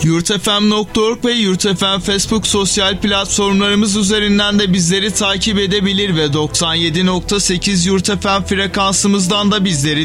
yurtfm.org ve yurtfm Facebook sosyal platformlarımız üzerinden de bizleri takip edebilir ve 97.8 yurtfm frekansımızdan da bizleri